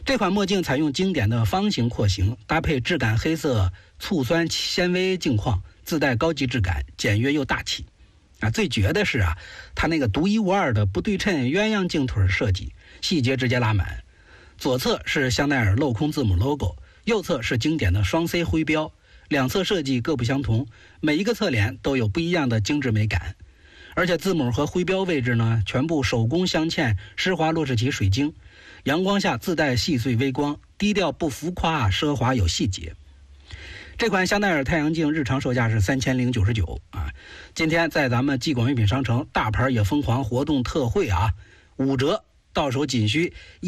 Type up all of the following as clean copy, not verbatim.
这款墨镜采用经典的方形廓形，搭配质感黑色醋酸纤维镜框，自带高级质感，简约又大气。最绝的是它那个独一无二的不对称鸳鸯镜腿设计，细节直接拉满。左侧是香奈儿镂空字母 logo， 右侧是经典的双 C 徽标，两侧设计各不相同，每一个侧脸都有不一样的精致美感。而且字母和徽标位置呢，全部手工镶嵌施华洛世奇水晶，阳光下自带细碎微光，低调不浮夸，奢华有细节。这款香奈儿太阳镜日常售价是3099今天在咱们季广用品商城大牌也疯狂活动特惠5折，到手仅需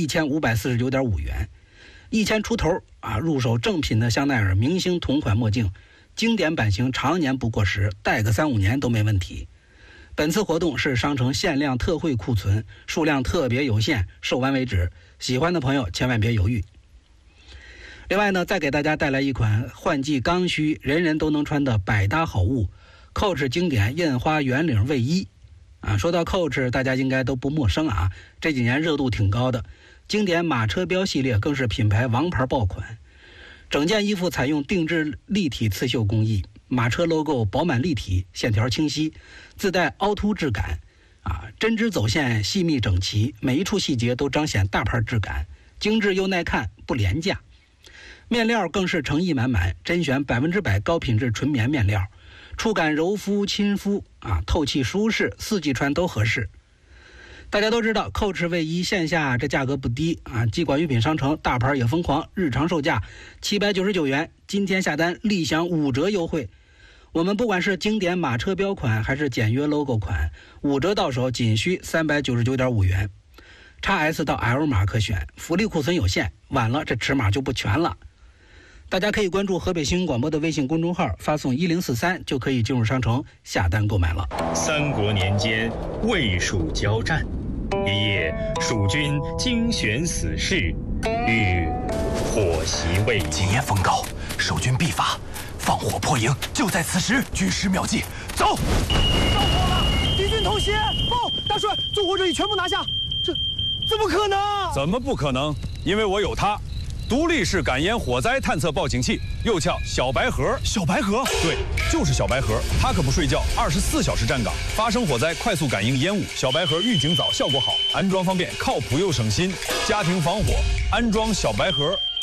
1549.5元，1000出头入手正品的香奈儿明星同款墨镜，经典版型常年不过时，戴个3-5年都没问题。本次活动是商城限量特惠库存，数量特别有限，售完为止，喜欢的朋友千万别犹豫。另外呢，再给大家带来一款换季刚需，人人都能穿的百搭好物 Coach 经典印花圆领卫衣说到 Coach 大家应该都不陌生这几年热度挺高的，经典马车标系列更是品牌王牌爆款。整件衣服采用定制立体刺绣工艺，马车 logo 饱满立体，线条清晰，自带凹凸质感针织走线细密整齐，每一处细节都彰显大牌质感，精致又耐看，不廉价。面料更是诚意满满，甄选100%高品质纯棉面料，触感柔肤亲肤透气舒适，四季穿都合适。大家都知道 Coach 卫衣线下这价格不低季广用品商城大牌也疯狂，日常售价799元，今天下单立享5折优惠。我们不管是经典马车标款还是简约 logo 款，5折到手仅需399.5元。XS 到 L 码可选，福利库存有限，晚了这尺码就不全了。大家可以关注河北新闻广播的微信公众号，发送1043就可以进入商城下单购买了。 三国年间，魏蜀交战，一夜蜀军精选死士，欲火袭魏营。 今夜风高，守军必发，放火破营，就在此时。军师妙计，走！ 着火了，敌军偷袭！大帅，纵火者已全部拿下，这怎么可能？ 怎么不可能？因为我有它。独立式感烟火灾探测报警器，又叫小白盒。 小白盒？ 对，就是小白盒。它可不睡觉，24小时站岗，发生火灾快速感应烟雾。小白盒预警早，效果好，安装方便，靠谱又省心。家庭防火，安装小白盒